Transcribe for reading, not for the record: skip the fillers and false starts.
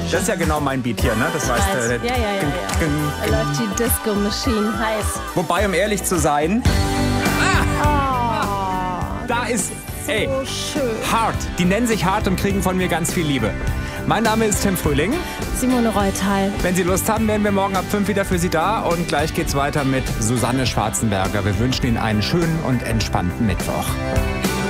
Das ist ja genau mein Beat hier, ne? Das heißt, Ja. Da läuft die Disco-Machine heiß. Wobei, um ehrlich zu sein, da ist, ey, So schön. Hart. Die nennen sich Hart und kriegen von mir ganz viel Liebe. Mein Name ist Tim Frühling. Simone Reutal. Wenn Sie Lust haben, wären wir morgen ab 5 wieder für Sie da. Und gleich geht's weiter mit Susanne Schwarzenberger. Wir wünschen Ihnen einen schönen und entspannten Mittwoch.